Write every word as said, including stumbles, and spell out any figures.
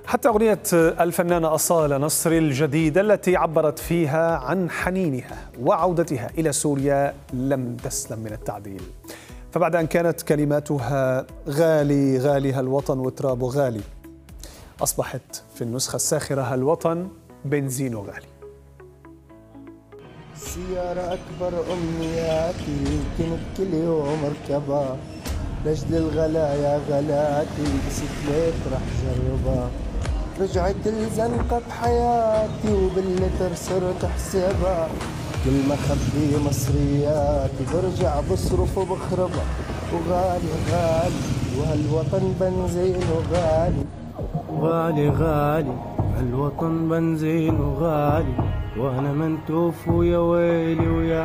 حتى أغنية الفنانة أصالة نصري الجديدة التي عبرت فيها عن حنينها وعودتها إلى سوريا لم تسلم من التعديل. فبعد أن كانت كلماتها غالي غالي هالوطن وترابه غالي، أصبحت في النسخة الساخرة هالوطن بنزينه غالي. سيارة أكبر أمنياتي كنت كل يوم اركبها، لجل الغلا يا غلاتي بسكليت رح جربها. رجعت الزنقة بحياتي وباللتر صرت احسبها، كل ما خبي مصرياتي برجع بصرف وبخربها. وغالي غالي وهالوطن بنزينه غالي، غالي غالي هالوطن بنزينه غالي، وانا منتوف ويا ويلي ويا